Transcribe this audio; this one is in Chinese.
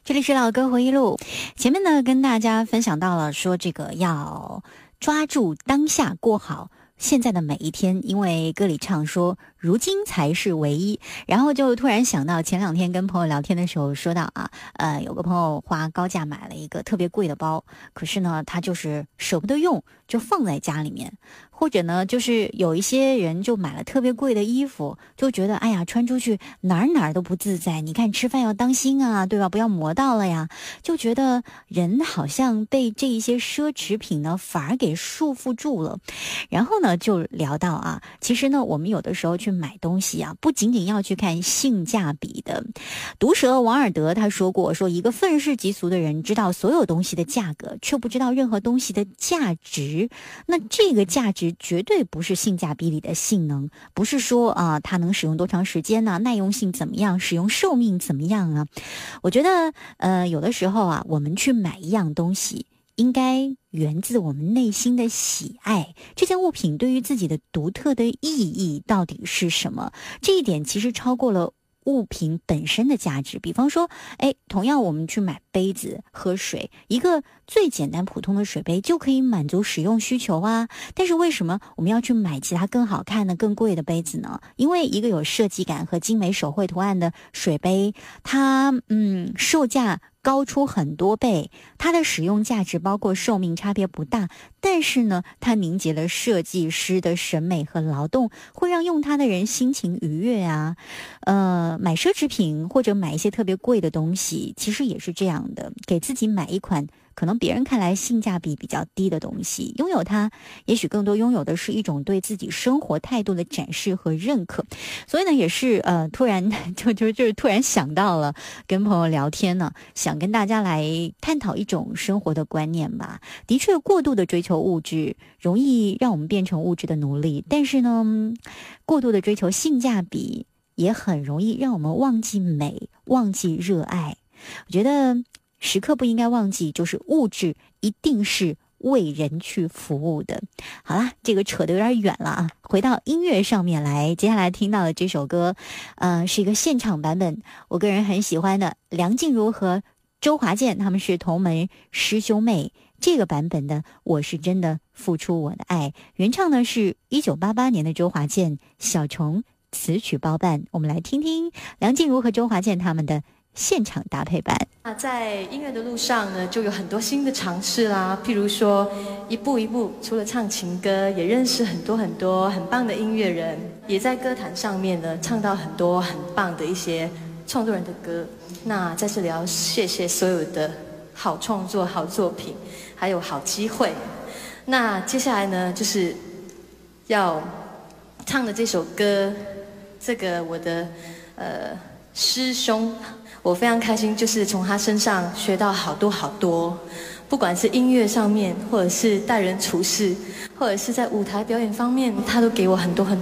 这里是老歌回忆录，前面呢跟大家分享到了说这个要抓住当下过好现在的每一天，因为歌里唱说如今才是唯一，然后就突然想到前两天跟朋友聊天的时候说到有个朋友花高价买了一个特别贵的包，可是呢他就是舍不得用，就放在家里面，或者呢就是有一些人就买了特别贵的衣服，就觉得哎呀穿出去哪儿都不自在，你看吃饭要当心啊，对吧，不要磨到了呀，就觉得人好像被这一些奢侈品呢反而给束缚住了。然后呢就聊到其实呢我们有的时候去买东西不仅仅要去看性价比的。毒舌王尔德他说过，说一个愤世嫉俗的人知道所有东西的价格，却不知道任何东西的价值。那这个价值绝对不是性价比里的性能，不是说它能使用多长时间呢，耐用性怎么样，使用寿命怎么样啊。我觉得有的时候我们去买一样东西应该源自我们内心的喜爱，这件物品对于自己的独特的意义到底是什么，这一点其实超过了物品本身的价值。比方说同样我们去买杯子喝水，一个最简单普通的水杯就可以满足使用需求但是为什么我们要去买其他更好看的更贵的杯子呢？因为一个有设计感和精美手绘图案的水杯，它售价高出很多倍，它的使用价值包括寿命差别不大，但是呢它凝结了设计师的审美和劳动，会让用它的人心情愉悦买奢侈品或者买一些特别贵的东西其实也是这样的，给自己买一款可能别人看来性价比比较低的东西，拥有它也许更多拥有的是一种对自己生活态度的展示和认可。所以呢也是突然就是突然想到了跟朋友聊天呢，想跟大家来探讨一种生活的观念吧。的确过度的追求物质容易让我们变成物质的奴隶，但是呢过度的追求性价比也很容易让我们忘记美，忘记热爱。我觉得时刻不应该忘记，就是物质一定是为人去服务的。好啦，这个扯得有点远了回到音乐上面来。接下来听到的这首歌是一个现场版本，我个人很喜欢的，梁静茹和周华健他们是同门师兄妹，这个版本的我是真的付出我的爱，原唱呢是1988年的周华健，小虫词曲包办。我们来听听梁静茹和周华健他们的现场搭配版。 在音乐的路上呢，就有很多新的尝试啦，譬如说一步一步，除了唱情歌，也认识很多很棒的音乐人，也在歌坛上面呢唱到很多很棒的一些创作人的歌。那在这里要谢谢所有的好创作、好作品，还有好机会。那接下来呢，就是要唱的这首歌，这个我的师兄，我非常开心，就是从他身上学到好多，不管是音乐上面，或者是待人处事，或者是在舞台表演方面，他都给我很多